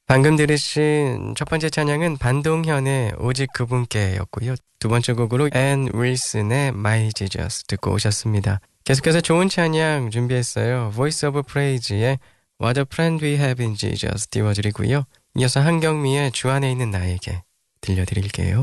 방금 들으신 첫 번째 찬양은 반동현의 오직 그분께였고요. 두 번째 곡으로 앤 윌슨의 My Jesus 듣고 오셨습니다. 계속해서 좋은 찬양 준비했어요. Voice of Praise의 What a Friend We Have in Jesus 띄워드리고요. 이어서 한경미의 주 안에 있는 나에게 들려드릴게요.